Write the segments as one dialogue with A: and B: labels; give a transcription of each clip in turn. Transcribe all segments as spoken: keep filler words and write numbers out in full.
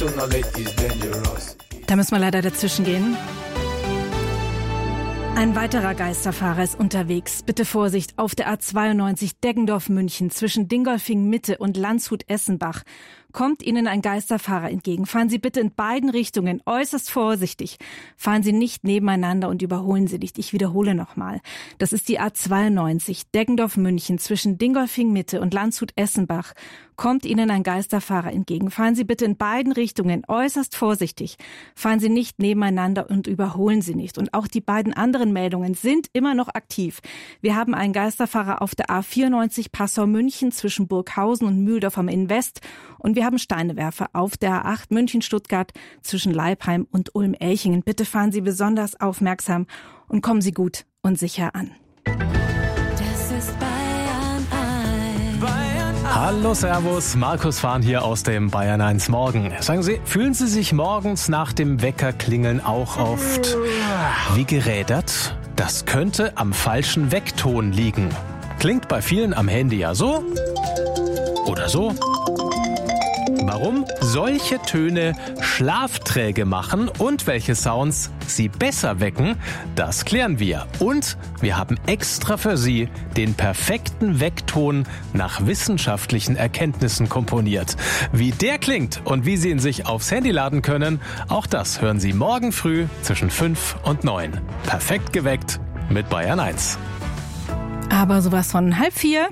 A: Da müssen wir leider dazwischen gehen. Ein weiterer Geisterfahrer ist unterwegs. Bitte Vorsicht auf der A zweiundneunzig Deggendorf-München zwischen Dingolfing-Mitte und Landshut-Essenbach. Kommt Ihnen ein Geisterfahrer entgegen, fahren Sie bitte in beiden Richtungen äußerst vorsichtig. Fahren Sie nicht nebeneinander und überholen Sie nicht. Ich wiederhole nochmal. Das ist die A zweiundneunzig Deggendorf-München zwischen Dingolfing-Mitte und Landshut-Essenbach. Kommt Ihnen ein Geisterfahrer entgegen, fahren Sie bitte in beiden Richtungen äußerst vorsichtig. Fahren Sie nicht nebeneinander und überholen Sie nicht. Und auch die beiden anderen Meldungen sind immer noch aktiv. Wir haben einen Geisterfahrer auf der A vierundneunzig Passau-München zwischen Burghausen und Mühldorf am Inn-West. Und wir haben Steinewerfer auf der A acht München-Stuttgart zwischen Leipheim und Ulm-Elchingen. Bitte fahren Sie besonders aufmerksam und kommen Sie gut und sicher an.
B: Das ist Bayern eins. Bayern eins.
C: Hallo, Servus, Markus Fahn hier aus dem Bayern eins Morgen. Sagen Sie, fühlen Sie sich morgens nach dem Weckerklingeln auch oft wie gerädert? Das könnte am falschen Weckton liegen. Klingt bei vielen am Handy ja so oder so. Warum solche Töne schlafträge machen und welche Sounds sie besser wecken, das klären wir. Und wir haben extra für Sie den perfekten Weckton nach wissenschaftlichen Erkenntnissen komponiert. Wie der klingt und wie Sie ihn sich aufs Handy laden können, auch das hören Sie morgen früh zwischen fünf und neun. Perfekt geweckt mit Bayern eins.
A: Aber sowas von halb vier.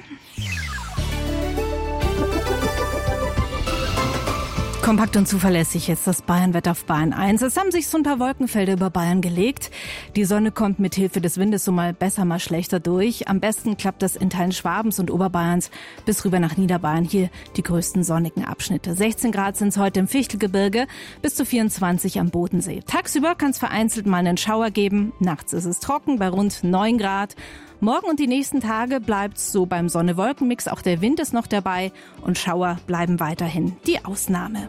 A: Kompakt und zuverlässig jetzt das Bayernwetter auf Bayern eins. Es haben sich so ein paar Wolkenfelder über Bayern gelegt. Die Sonne kommt mit Hilfe des Windes so mal besser, mal schlechter durch. Am besten klappt das in Teilen Schwabens und Oberbayerns bis rüber nach Niederbayern. Hier die größten sonnigen Abschnitte. sechzehn Grad sind es heute im Fichtelgebirge, bis zu vierundzwanzig am Bodensee. Tagsüber kann es vereinzelt mal einen Schauer geben. Nachts ist es trocken bei rund neun Grad. Morgen und die nächsten Tage bleibt's so beim Sonne-Wolken-Mix. Auch der Wind ist noch dabei und Schauer bleiben weiterhin die Ausnahme.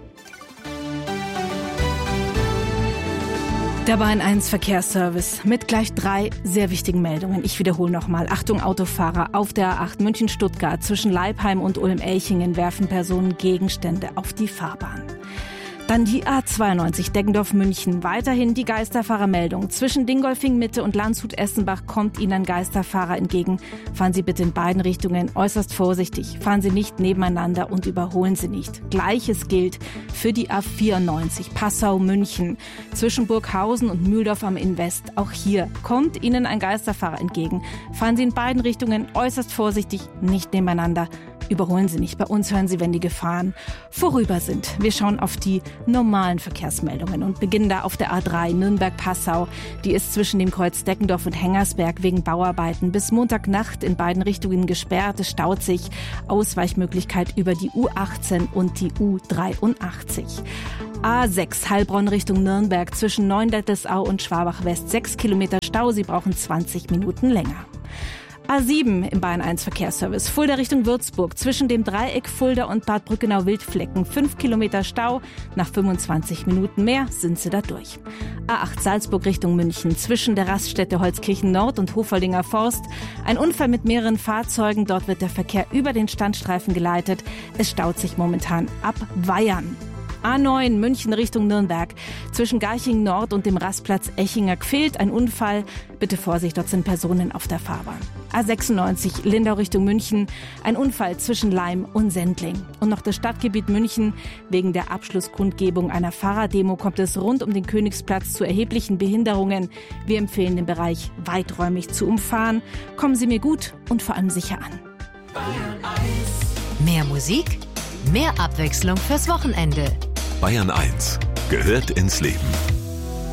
A: Der Bayern eins Verkehrsservice mit gleich drei sehr wichtigen Meldungen. Ich wiederhole nochmal. Achtung Autofahrer, auf der A acht München-Stuttgart zwischen Leipheim und Ulm-Elchingen werfen Personen Gegenstände auf die Fahrbahn. Dann die A zweiundneunzig Deggendorf-München. Weiterhin die Geisterfahrermeldung. Zwischen Dingolfing-Mitte und Landshut-Essenbach kommt Ihnen ein Geisterfahrer entgegen. Fahren Sie bitte in beiden Richtungen äußerst vorsichtig. Fahren Sie nicht nebeneinander und überholen Sie nicht. Gleiches gilt für die A vierundneunzig Passau-München. Zwischen Burghausen und Mühldorf am Inn-West. Auch hier kommt Ihnen ein Geisterfahrer entgegen. Fahren Sie in beiden Richtungen äußerst vorsichtig, nicht nebeneinander. Überholen Sie nicht. Bei uns hören Sie, wenn die Gefahren vorüber sind. Wir schauen auf die normalen Verkehrsmeldungen und beginnen da auf der A drei Nürnberg-Passau. Die ist zwischen dem Kreuz Deckendorf und Hengersberg wegen Bauarbeiten bis Montagnacht in beiden Richtungen gesperrt. Es staut sich. Ausweichmöglichkeit über die U achtzehn und die U dreiundachtzig. A sechs Heilbronn Richtung Nürnberg zwischen Neundettelsau und Schwabach-West. Sechs Kilometer Stau. Sie brauchen zwanzig Minuten länger. A sieben im Bayern eins Verkehrsservice. Fulda Richtung Würzburg. Zwischen dem Dreieck Fulda und Bad Brückenau-Wildflecken. Fünf Kilometer Stau. Nach fünfundzwanzig Minuten mehr sind Sie da durch. A acht Salzburg Richtung München. Zwischen der Raststätte Holzkirchen Nord und Hofoldinger Forst. Ein Unfall mit mehreren Fahrzeugen. Dort wird der Verkehr über den Standstreifen geleitet. Es staut sich momentan ab Weyern. A neun München Richtung Nürnberg. Zwischen Garching Nord und dem Rastplatz Echinger Gfehlt ein Unfall. Bitte Vorsicht, dort sind Personen auf der Fahrbahn. A sechsundneunzig Lindau Richtung München. Ein Unfall zwischen Laim und Sendling. Und noch das Stadtgebiet München. Wegen der Abschlusskundgebung einer Fahrraddemo kommt es rund um den Königsplatz zu erheblichen Behinderungen. Wir empfehlen den Bereich weiträumig zu umfahren. Kommen Sie mir gut und vor allem sicher an.
B: Mehr Musik, mehr Abwechslung fürs Wochenende.
D: Bayern eins gehört ins Leben.